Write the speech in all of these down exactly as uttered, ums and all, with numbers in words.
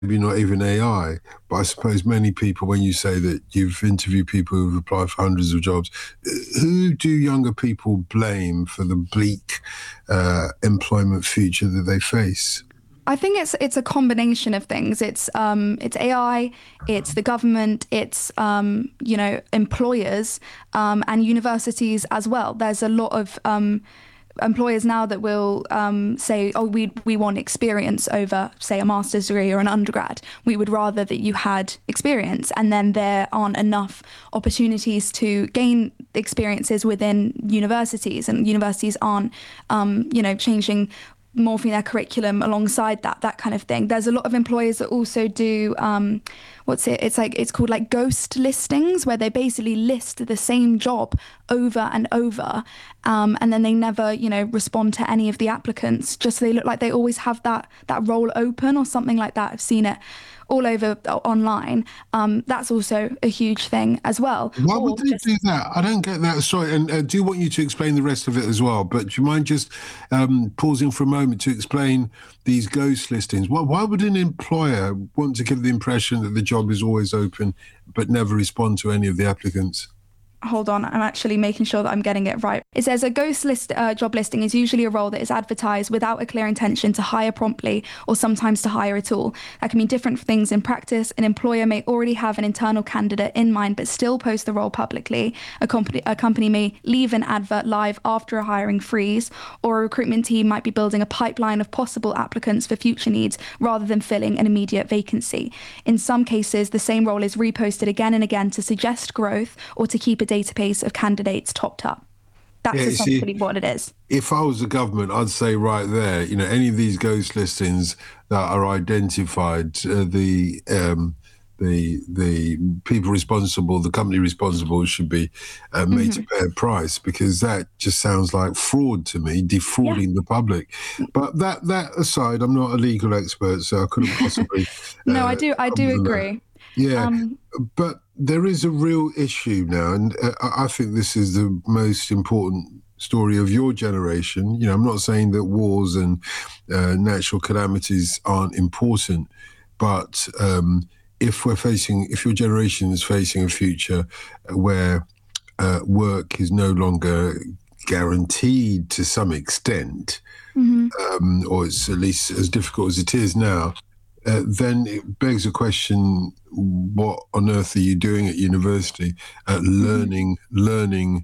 maybe not even A I, but I suppose many people, when you say that you've interviewed people who've applied for hundreds of jobs, who do younger people blame for the bleak uh, employment future that they face? I think it's it's a combination of things. It's um it's A I, it's the government, it's um you know employers um and universities as well. There's a lot of um employers now that will um, say, oh, we we want experience over, say, a master's degree or an undergrad. We would rather that you had experience, and then there aren't enough opportunities to gain experiences within universities, and universities aren't, um, you know, changing, morphing their curriculum alongside that, that kind of thing. There's a lot of employers that also do, um, what's it? It's like, it's called like ghost listings, where they basically list the same job over and over. Um, and then they never, you know, respond to any of the applicants, just so they look like they always have that, that role open or something like that. I've seen it all over uh, online. Um, that's also a huge thing as well. Why would Or they just do that? I don't get that. Sorry, and I do want you to explain the rest of it as well. But do you mind just um, pausing for a moment to explain these ghost listings? Why, why would an employer want to give the impression that the job is always open but never respond to any of the applicants? hold on, I'm actually making sure that I'm getting it right. It says a ghost list uh, job listing is usually a role that is advertised without a clear intention to hire promptly or sometimes to hire at all. That can mean different things in practice. An employer may already have an internal candidate in mind but still post the role publicly. A company, a company may leave an advert live after a hiring freeze, or a recruitment team might be building a pipeline of possible applicants for future needs rather than filling an immediate vacancy. In some cases, the same role is reposted again and again to suggest growth or to keep a database of candidates topped up. That's Yeah, you essentially see, what it is. if I was the government, I'd say right there, you know, any of these ghost listings that are identified, uh, the um, the the people responsible, the company responsible, should be uh, made to hmm pay a price, because that just sounds like fraud to me, Yeah. defrauding the public. But that that aside, I'm not a legal expert, so I couldn't possibly No, I uh, do. I do comment on that. agree. Yeah, Um, but there is a real issue now, and uh, I I think this is the most important story of your generation. You know, I'm not saying that wars and uh, natural calamities aren't important, but um, if we're facing, if your generation is facing a future where uh, work is no longer guaranteed to some extent, mhm, um, or it's at least as difficult as it is now, uh, then it begs a question: what on earth are you doing at university, uh, mhm. learning, learning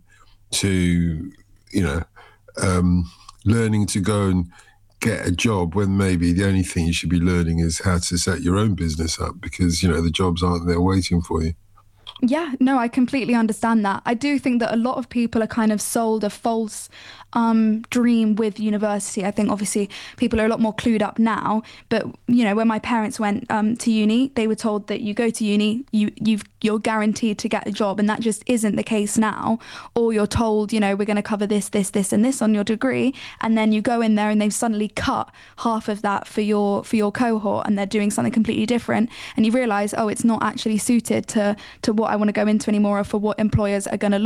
to, you know, um, learning to go and get a job when maybe the only thing you should be learning is how to set your own business up, because you know the jobs aren't there waiting for you. Yeah, no, I completely understand that. I do think that a lot of people are kind of sold a false um, dream with university. I think obviously people are a lot more clued up now, but you know, when my parents went um, to uni, they were told that you go to uni, you you've you're guaranteed to get a job, and that just isn't the case now. Or you're told, you know, we're going to cover this, this, this, and this on your degree, and then you go in there and they've suddenly cut half of that for your for your cohort, and they're doing something completely different, and you realise, oh, it's not actually suited to to what I want to go into anymore, or for what employers are going to look